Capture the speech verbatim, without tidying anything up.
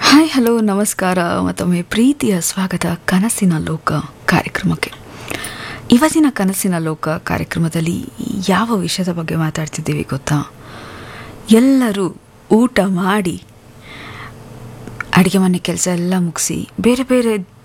Hi hello ನಮಸ್ಕಾರ ಮತ್ತೊಮ್ಮೆ ಪ್ರೀತಿಯ ಸ್ವಾಗತ ಕನಸಿನ ಲೋಕ ಕಾರ್ಯಕ್ರಮಕ್ಕೆ. ಇವತ್ತಿನ ಕನಸಿನ ಲೋಕ ಕಾರ್ಯಕ್ರಮದಲ್ಲಿ ಯಾವ ವಿಷಯದ ಬಗ್ಗೆ ಮಾತಾಡ್ತಿದ್ದೀವಿ ಗೊತ್ತಾ? ಎಲ್ಲರೂ ಊಟ ಮಾಡಿ ಅಡುಗೆ ಮನೆ ಕೆಲಸ ಎಲ್ಲ ಮುಗಿಸಿ ಬೇರೆ ಬೇರೆ